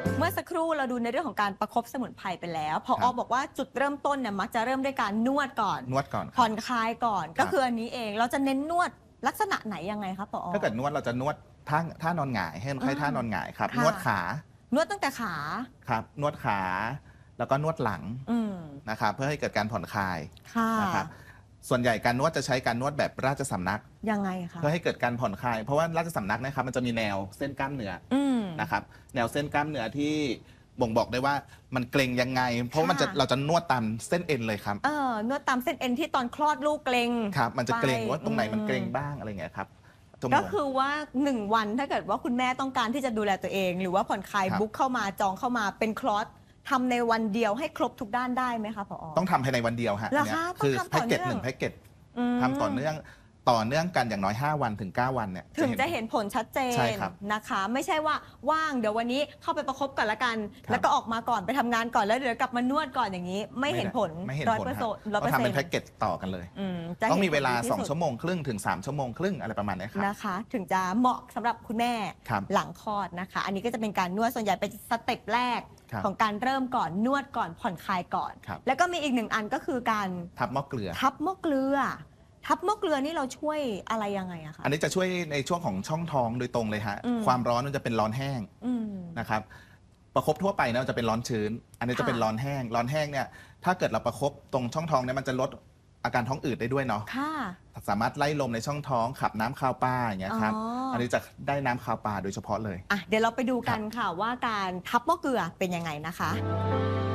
เมื่อสักครู่เราดูในเรื่องของการประคบสมุนไพรไปแล้วพอครับบอกว่าจุดเริ่มต้นเนี่ยมักจะเริ่มด้วยการนวดก่อนนวดก่อนครับผ่อนคลายก่อนครัก็บคืออันนี้เองเราจะเน้นนวดลักษณะไหนยังไงครับผอ. ถ้าเกิดนวดเราจะนวดท่านอนหงายให้คนไข้ท่านอนหงายครับค่ะนวดขานวดตั้งแต่ขาครับนวดขาแล้วก็นวดหลังอืมนะครับเพื่อให้เกิดการผ่อนคลายค่ะนะครับส่วนใหญ่การนวดจะใช้การนวดแบบราชสำนักยังไงคะเพื่อให้เกิดการผ่อนคลายเพราะว่าราชสำนักนะครับมันจะมีแนวเส้นกล้ามเนื้ออืมนะครับแนวเส้นกล้ามเนื้อที่บ่งบอกได้ว่ามันเกร็งยังไง เพราะว่าค่ะเราจะนวดตามเส้นเอ็นเลยครับนวดตามเส้นเอ็นที่ตอนคลอดลูกเกร็งครับมันจะเกร็งไปว่าตรงไหนมันเกร็งบ้างอะไรเงี้ยครับชั่วโมก็งคือว่า1วันถ้าเกิดว่าคุณแม่ต้องการที่จะดูแลตัวเอง หรือว่าผ่อนคลายครับบุ๊กเข้ามาจองเข้ามาเป็นคลอสทำในวันเดียวให้ครบทุกด้านได้ไหมคะผอ. ต้องทำภายในวันเดียวฮะเหรออันเนี้ยคะคือต้องทำต่แพ็อกเกจเนื่องหนึ่งแพ็กเกจมทำต่อเนื่องกันอย่างน้อย 5 วันถึง 9 วันเนี่ยถึงจะเห็นผลชัดเจนใช่ครับนะคะ ไม่ใช่ว่าว่างเดี๋ยววันนี้เข้าไปประคบก่อนละกันครับแล้วก็ออกมาก่อนไปทำงานก่อนแล้วเดี๋ยวกลับมานวดก่อนอย่างนี้ ไม่เห็นผลไม่เห็นร้อยผลเปอร์คเซ็รันบต์ต้องทำเป็นแพ็กเกจต่อกันเลย ต้องมีเวลา2 ชั่วโมงครึ่งถึง3 ชั่วโมงครึ่งอะไรประมาณนี้ครับนะคะ ถึงจะเหมาะสำหรับคุณแม่ครับหลังคลอดนะคะ อันนี้ก็จะเป็นการนวดส่วนใหญ่เป็นสเต็ปแรกครับของการเริ่มก่อนนวดก่อนผ่อนคลายก่อนครับแล้วก็มีอีกหนึ่งอันก็คือการทับหม้อเกลือทับหม้อเกลือ ทับหม้อเกลือนี่เราช่วยอะไรยังไงอะคะอันนี้จะช่วยในช่วงของช่องท้องโดยตรงเลยฮะอืมความร้อนมันจะเป็นร้อนแห้งอืมนะครับประคบทั่วไปนะจะเป็นร้อนชื้น อันนี้จะเป็นค่ะร้อนแห้งเนี่ยถ้าเกิดเราประคบตรงช่องท้องเนี่ยมันจะลดอาการท้องอืดได้ด้วยเนาะค่ะสามารถไล่ลมในช่องท้องขับน้ำคาวปลาอย่างเงี้ยครับอ๋ออัอันนี้จะได้น้ำคาวปลาโดยเฉพาะเลยอ่ะเดี๋ยวเราไปดูกันค่ะว่าการทับหม้อเกลือเป็นยังไงนะคะ